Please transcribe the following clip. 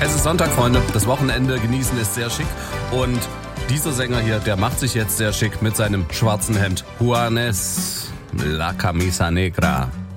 Es ist Sonntag, Freunde. Das Wochenende genießen ist sehr schick. Und dieser Sänger hier, der macht sich jetzt sehr schick mit seinem schwarzen Hemd. Juanes, La Camisa Negra.